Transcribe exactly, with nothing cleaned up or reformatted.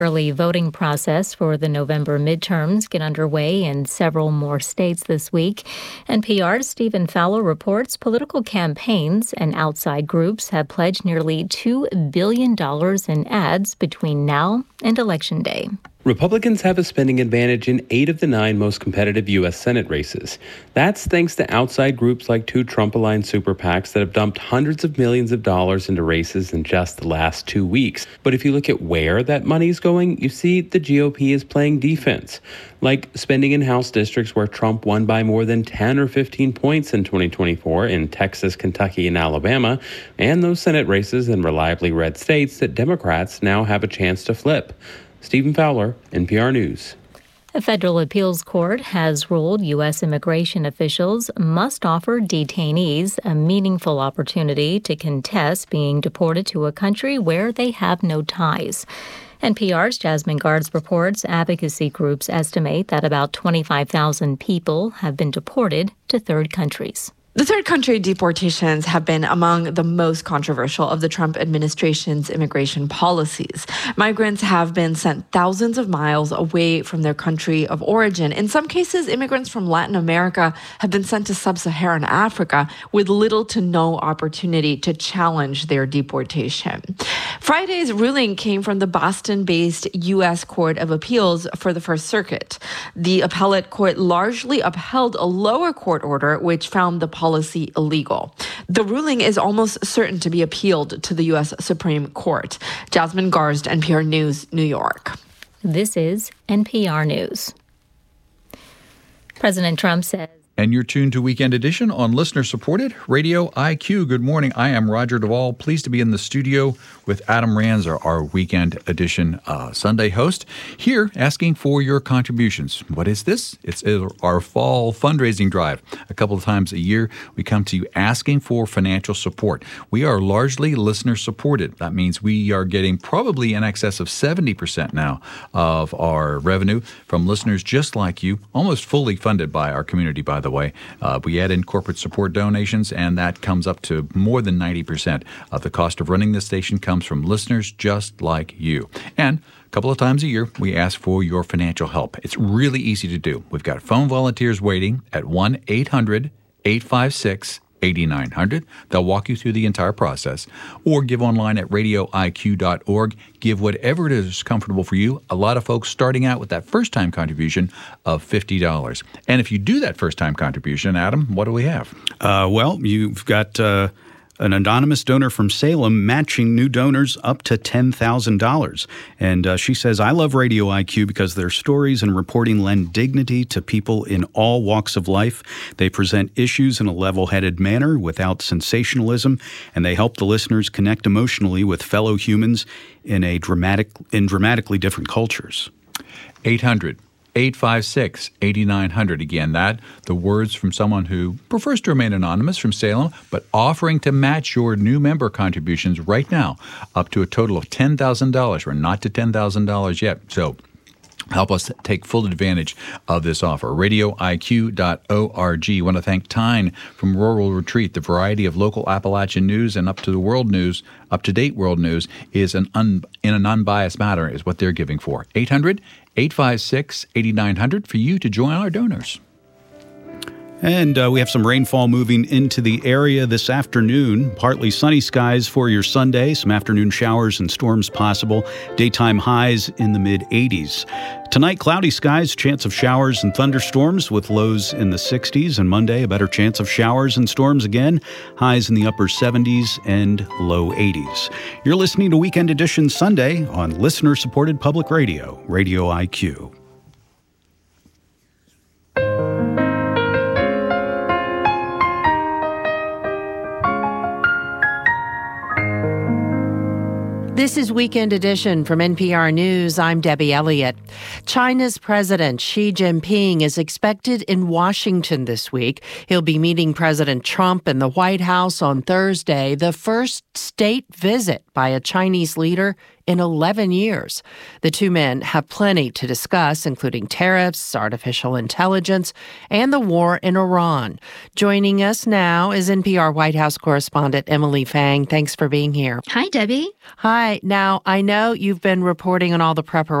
Early voting process for the November midterms get underway in several more states this week. N P R's Stephen Fowler reports political campaigns and outside groups have pledged nearly two billion dollars in ads between now and Election Day. Republicans have a spending advantage in eight of the nine most competitive U S Senate races. That's thanks to outside groups like two Trump-aligned super PACs that have dumped hundreds of millions of dollars into races in just the last two weeks. But if you look at where that money's going, you see the G O P is playing defense, like spending in House districts where Trump won by more than ten or fifteen points in twenty twenty-four in Texas, Kentucky, and Alabama, and those Senate races in reliably red states that Democrats now have a chance to flip. Stephen Fowler, N P R News. A federal appeals court has ruled U S immigration officials must offer detainees a meaningful opportunity to contest being deported to a country where they have no ties. N P R's Jasmine Guards reports advocacy groups estimate that about twenty-five thousand people have been deported to third countries. The third country deportations have been among the most controversial of the Trump administration's immigration policies. Migrants have been sent thousands of miles away from their country of origin. In some cases, immigrants from Latin America have been sent to sub-Saharan Africa with little to no opportunity to challenge their deportation. Friday's ruling came from the Boston-based U S Court of Appeals for the First Circuit. The appellate court largely upheld a lower court order which found the policy illegal. The ruling is almost certain to be appealed to the U S Supreme Court. Jasmine Garsd, N P R News, New York. This is N P R News. President Trump says. And you're tuned to Weekend Edition on listener-supported Radio I Q. Good morning. I am Roger Duvall. Pleased to be in the studio with Adam Rands, our, our Weekend Edition uh, Sunday host, here asking for your contributions. What is this? It's our fall fundraising drive. A couple of times a year, we come to you asking for financial support. We are largely listener-supported. That means we are getting probably in excess of seventy percent now of our revenue from listeners just like you, almost fully funded by our community, by the way. Uh, we add in corporate support donations, and that comes up to more than ninety percent of the cost of running this station comes from listeners just like you. And a couple of times a year, we ask for your financial help. It's really easy to do. We've got phone volunteers waiting at one eight hundred eight five six eight nine hundred. They'll walk you through the entire process. Or give online at radio I Q dot org. Give whatever it is comfortable for you. A lot of folks starting out with that first-time contribution of fifty dollars. And if you do that first-time contribution, Adam, what do we have? Uh, well, you've got uh, an anonymous donor from Salem matching new donors up to ten thousand dollars. And uh, she says, I love Radio I Q because their stories and reporting lend dignity to people in all walks of life. They present issues in a level-headed manner without sensationalism, and they help the listeners connect emotionally with fellow humans in a dramatic, in dramatically different cultures. eight hundred eight five six eight nine hundred. Again, that, the words from someone who prefers to remain anonymous from Salem, but offering to match your new member contributions right now up to a total of ten thousand dollars. We're not to ten thousand dollars yet. So help us take full advantage of this offer. radio I Q dot org. I want to thank Tyne from Rural Retreat. The variety of local Appalachian news and up to the world news, up-to-date world news, is an un, in an unbiased manner is what they're giving for. eight hundred eight five six eight nine hundred for you to join our donors. And uh, we have some rainfall moving into the area this afternoon. Partly sunny skies for your Sunday. Some afternoon showers and storms possible. Daytime highs in the mid eighties. Tonight, cloudy skies, chance of showers and thunderstorms with lows in the sixties. And Monday, a better chance of showers and storms again. Highs in the upper seventies and low eighties. You're listening to Weekend Edition Sunday on listener-supported public radio, Radio I Q. This is Weekend Edition from N P R News. I'm Debbie Elliott. China's President Xi Jinping is expected in Washington this week. He'll be meeting President Trump in the White House on Thursday, the first state visit by a Chinese leader in eleven years. The two men have plenty to discuss, including tariffs, artificial intelligence, and the war in Iran. Joining us now is N P R White House correspondent Emily Fang. Thanks for being here. Hi, Debbie. Hi. Now, I know you've been reporting on all the preparations